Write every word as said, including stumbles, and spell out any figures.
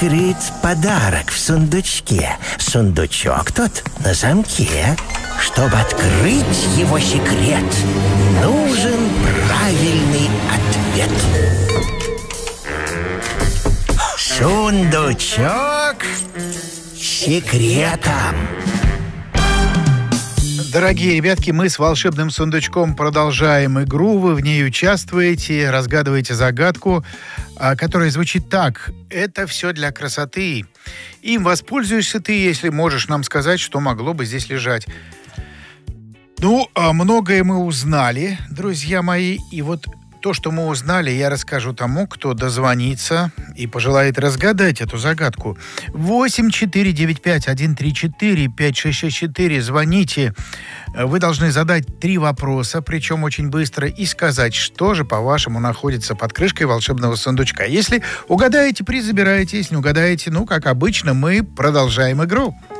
скрыть подарок в сундучке? Сундучок тот на замке. Чтобы открыть его секрет, нужен правильный ответ. Сундучок с секретом. Дорогие ребятки, мы с волшебным сундучком продолжаем игру. Вы в ней участвуете, разгадываете загадку, которая звучит так. Это все для красоты. Им воспользуешься ты, если можешь нам сказать, что могло бы здесь лежать. Ну, многое мы узнали, друзья мои. И вот то, что мы узнали, я расскажу тому, кто дозвонится и пожелает разгадать эту загадку. восемь четыре девять пять один три четыре пять шесть шесть четыре. Звоните. Вы должны задать три вопроса, причем очень быстро, и сказать, что же, по-вашему, находится под крышкой волшебного сундучка. Если угадаете, приз забираете. Если не угадаете, ну, как обычно, мы продолжаем игру.